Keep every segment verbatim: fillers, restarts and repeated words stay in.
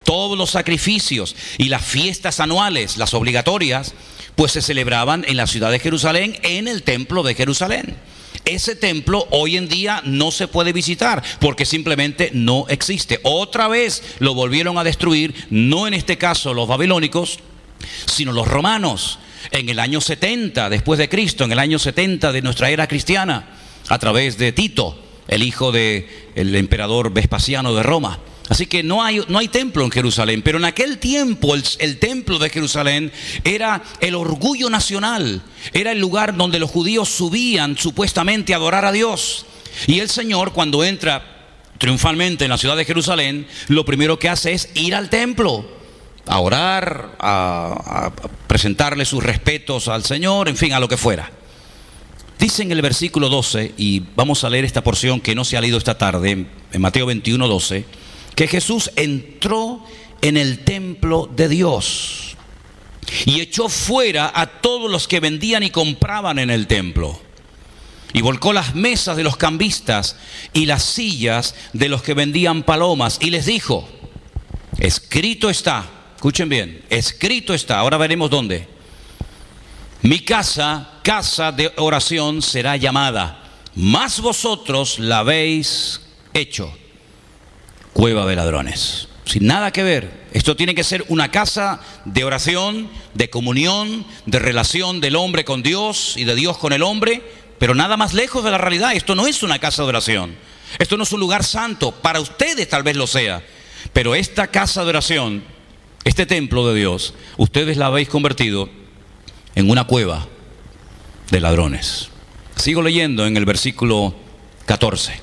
Todos los sacrificios y las fiestas anuales, las obligatorias, pues se celebraban en la ciudad de Jerusalén, en el templo de Jerusalén. Ese templo hoy en día no se puede visitar porque simplemente no existe. Otra vez lo volvieron a destruir, no en este caso los babilónicos, sino los romanos, en el año setenta después de Cristo, en el año setenta de nuestra era cristiana, a través de Tito, el hijo del emperador Vespasiano de Roma. Así que no hay, no hay templo en Jerusalén, pero en aquel tiempo el, el templo de Jerusalén era el orgullo nacional, era el lugar donde los judíos subían supuestamente a adorar a Dios. Y el Señor, cuando entra triunfalmente en la ciudad de Jerusalén, lo primero que hace es ir al templo, a orar, a, a presentarle sus respetos al Señor, en fin, a lo que fuera. Dice en el versículo doce, y vamos a leer esta porción que no se ha leído esta tarde, en Mateo veintiuno, doce, que Jesús entró en el templo de Dios y echó fuera a todos los que vendían y compraban en el templo, y volcó las mesas de los cambistas y las sillas de los que vendían palomas, y les dijo: escrito está, escuchen bien, escrito está, ahora veremos dónde: mi casa, casa de oración será llamada, mas vosotros la habéis hecho cueva de ladrones. Sin nada que ver. Esto tiene que ser una casa de oración, de comunión, de relación del hombre con Dios y de Dios con el hombre, pero nada más lejos de la realidad. Esto no es una casa de oración. Esto no es un lugar santo. Para ustedes tal vez lo sea, pero esta casa de oración, este templo de Dios, ustedes la habéis convertido en una cueva de ladrones. Sigo leyendo en el versículo catorce.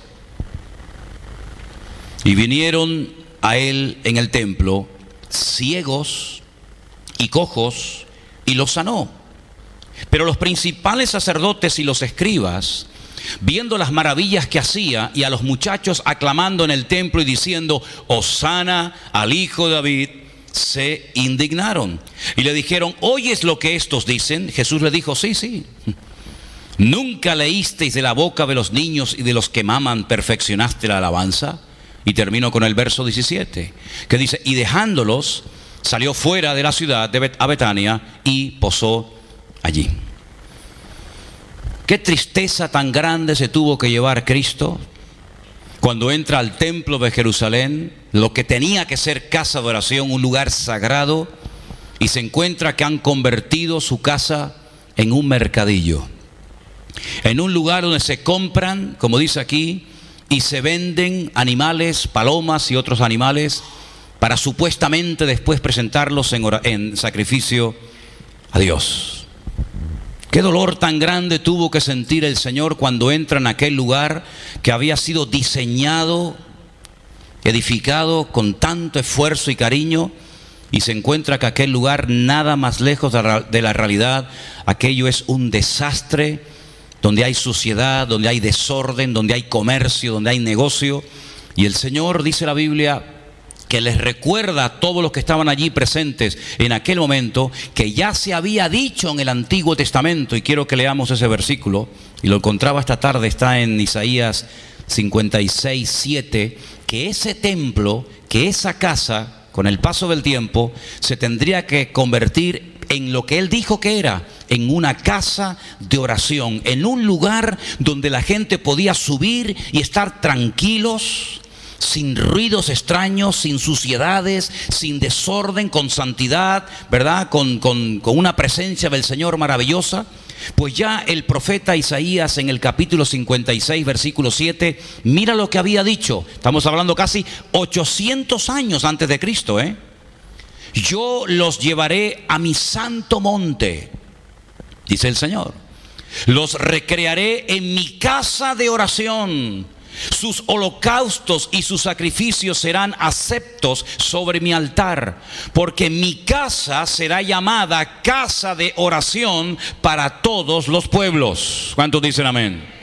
Y vinieron a él en el templo ciegos y cojos, y los sanó. Pero los principales sacerdotes y los escribas, viendo las maravillas que hacía, y a los muchachos aclamando en el templo y diciendo: Hosana al hijo de David, se indignaron y le dijeron: ¿oyes lo que estos dicen? Jesús le dijo: sí, sí. ¿Nunca leísteis de la boca de los niños y de los que maman perfeccionaste la alabanza? Y termino con el verso diecisiete, que dice: y dejándolos, salió fuera de la ciudad de Bet- a Betania y posó allí. Qué tristeza tan grande se tuvo que llevar Cristo cuando entra al templo de Jerusalén, lo que tenía que ser casa de oración, un lugar sagrado, y se encuentra que han convertido su casa en un mercadillo, en un lugar donde se compran, como dice aquí, y se venden animales, palomas y otros animales, para supuestamente después presentarlos en, ora- en sacrificio a Dios. Qué dolor tan grande tuvo que sentir el Señor cuando entra en aquel lugar que había sido diseñado, edificado con tanto esfuerzo y cariño, y se encuentra que aquel lugar, nada más lejos de la, de la realidad, aquello es un desastre, donde hay suciedad, donde hay desorden, donde hay comercio, donde hay negocio. Y el Señor, dice la Biblia, que les recuerda a todos los que estaban allí presentes en aquel momento, que ya se había dicho en el Antiguo Testamento, y quiero que leamos ese versículo, y lo encontraba esta tarde, está en Isaías cincuenta y seis, siete, que ese templo, que esa casa, con el paso del tiempo, se tendría que convertir en lo que él dijo que era, en una casa de oración, en un lugar donde la gente podía subir y estar tranquilos, sin ruidos extraños, sin suciedades, sin desorden, con santidad, ¿verdad? Con, con, con una presencia del Señor maravillosa. Pues ya el profeta Isaías en el capítulo cincuenta y seis, versículo siete, mira lo que había dicho. Estamos hablando casi ochocientos años antes de Cristo, ¿eh? Yo los llevaré a mi santo monte, dice el Señor. Los recrearé en mi casa de oración. Sus holocaustos y sus sacrificios serán aceptos sobre mi altar, porque mi casa será llamada casa de oración para todos los pueblos. ¿Cuántos dicen amén?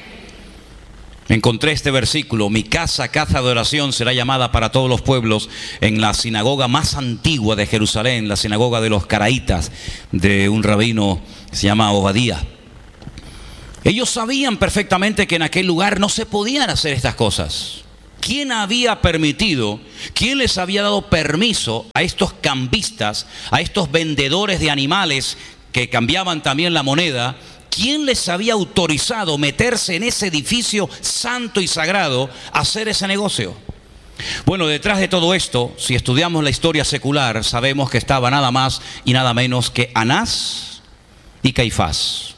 Encontré este versículo: mi casa, casa de oración, será llamada para todos los pueblos, en la sinagoga más antigua de Jerusalén, la sinagoga de los Caraítas, de un rabino que se llama Obadía. Ellos sabían perfectamente que en aquel lugar no se podían hacer estas cosas. ¿Quién había permitido, quién les había dado permiso a estos cambistas, a estos vendedores de animales que cambiaban también la moneda? ¿Quién les había autorizado meterse en ese edificio santo y sagrado a hacer ese negocio? Bueno, detrás de todo esto, si estudiamos la historia secular, sabemos que estaba nada más y nada menos que Anás y Caifás,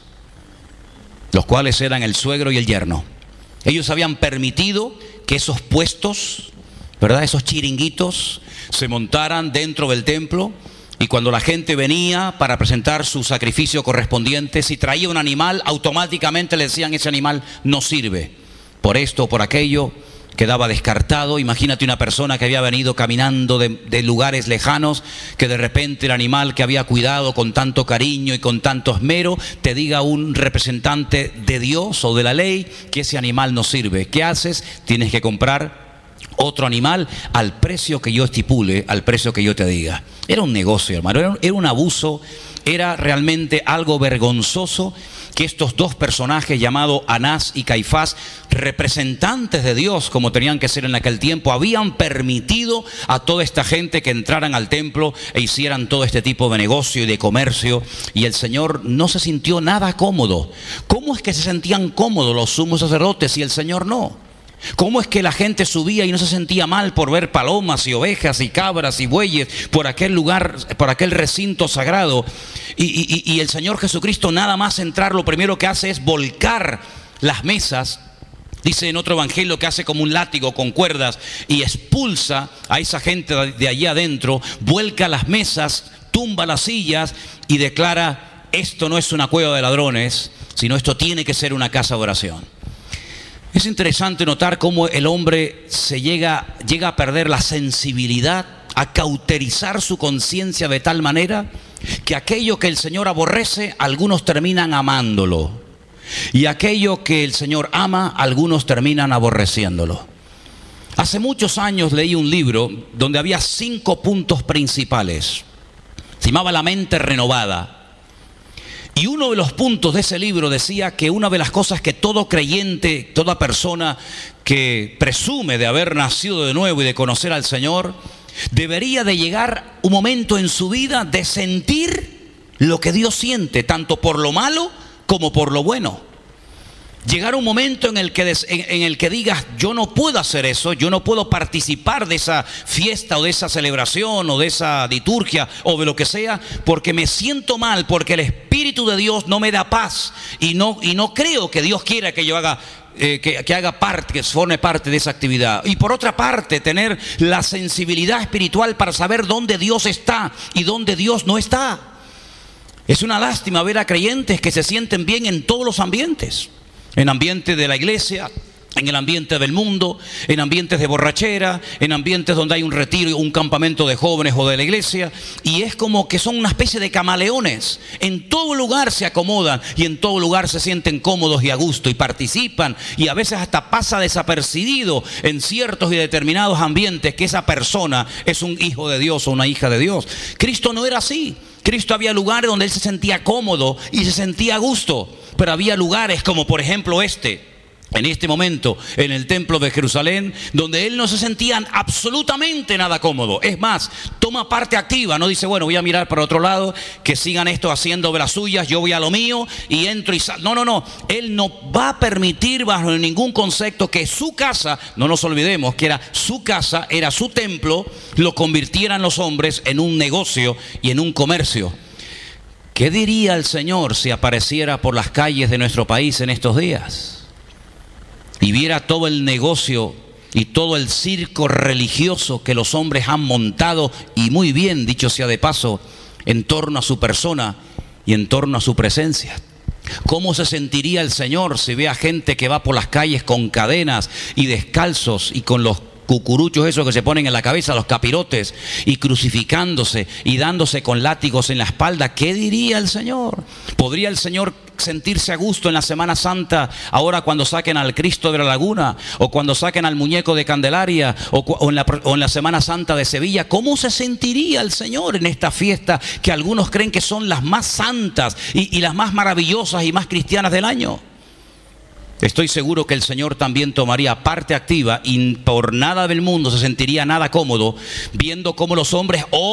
los cuales eran el suegro y el yerno. Ellos habían permitido que esos puestos, ¿verdad?, esos chiringuitos, se montaran dentro del templo. Y cuando la gente venía para presentar su sacrificio correspondiente, si traía un animal, automáticamente le decían: ese animal no sirve. Por esto o por aquello, quedaba descartado. Imagínate una persona que había venido caminando de, de lugares lejanos, que de repente el animal que había cuidado con tanto cariño y con tanto esmero, te diga un representante de Dios o de la ley que ese animal no sirve. ¿Qué haces? Tienes que comprar otro animal al precio que yo estipule, al precio que yo te diga. Era un negocio, hermano, era, era un abuso, era realmente algo vergonzoso que estos dos personajes llamados Anás y Caifás, representantes de Dios como tenían que ser en aquel tiempo, habían permitido a toda esta gente que entraran al templo e hicieran todo este tipo de negocio y de comercio. Y el Señor no se sintió nada cómodo. ¿Cómo es que se sentían cómodos los sumos sacerdotes y el Señor no? ¿Cómo es que la gente subía y no se sentía mal por ver palomas y ovejas y cabras y bueyes por aquel lugar, por aquel recinto sagrado? Y, y, y el Señor Jesucristo, nada más entrar, lo primero que hace es volcar las mesas. Dice en otro evangelio que hace como un látigo con cuerdas y expulsa a esa gente de allí adentro, vuelca las mesas, tumba las sillas y declara: esto no es una cueva de ladrones, sino esto tiene que ser una casa de oración. Es interesante notar cómo el hombre se llega, llega a perder la sensibilidad, a cauterizar su conciencia de tal manera que aquello que el Señor aborrece, algunos terminan amándolo. Y aquello que el Señor ama, algunos terminan aborreciéndolo. Hace muchos años leí un libro donde había cinco puntos principales. Se llamaba La mente renovada. Y uno de los puntos de ese libro decía que una de las cosas que todo creyente, toda persona que presume de haber nacido de nuevo y de conocer al Señor, debería de llegar un momento en su vida de sentir lo que Dios siente, tanto por lo malo como por lo bueno. Llegar un momento en el que en, en el que digas: yo no puedo hacer eso, yo no puedo participar de esa fiesta o de esa celebración o de esa liturgia o de lo que sea, porque me siento mal, porque el Espíritu de Dios no me da paz y no, y no creo que Dios quiera que yo haga eh, que, que haga parte, que forme parte de esa actividad. Y por otra parte, tener la sensibilidad espiritual para saber dónde Dios está y dónde Dios no está. Es una lástima ver a creyentes que se sienten bien en todos los ambientes. En ambiente de la iglesia, en el ambiente del mundo, en ambientes de borrachera, en ambientes donde hay un retiro, un campamento de jóvenes o de la iglesia. Y es como que son una especie de camaleones. En todo lugar se acomodan y en todo lugar se sienten cómodos y a gusto y participan. Y a veces hasta pasa desapercibido en ciertos y determinados ambientes que esa persona es un hijo de Dios o una hija de Dios. Cristo no era así. Cristo había lugares donde Él se sentía cómodo y se sentía a gusto. Pero había lugares como por ejemplo este, en este momento, en el templo de Jerusalén, donde Él no se sentía absolutamente nada cómodo. Es más, toma parte activa, no dice: bueno, voy a mirar para otro lado, que sigan esto haciendo de las suyas, yo voy a lo mío y entro y salgo. No, no, no, Él no va a permitir bajo ningún concepto que su casa, no nos olvidemos que era su casa, era su templo, lo convirtieran los hombres en un negocio y en un comercio. ¿Qué diría el Señor si apareciera por las calles de nuestro país en estos días y viera todo el negocio y todo el circo religioso que los hombres han montado, y muy bien, dicho sea de paso, en torno a su persona y en torno a su presencia? ¿Cómo se sentiría el Señor si ve a gente que va por las calles con cadenas y descalzos y con los cucuruchos esos que se ponen en la cabeza, los capirotes, y crucificándose y dándose con látigos en la espalda? ¿Qué diría el Señor? ¿Podría el Señor sentirse a gusto en la Semana Santa, ahora cuando saquen al Cristo de la Laguna, o cuando saquen al muñeco de Candelaria, o, o, en la, o en la Semana Santa de Sevilla? ¿Cómo se sentiría el Señor en esta fiesta que algunos creen que son las más santas y, y las más maravillosas y más cristianas del año? estoy seguro que el Señor también tomaría parte activa y por nada del mundo se sentiría nada cómodo viendo cómo los hombres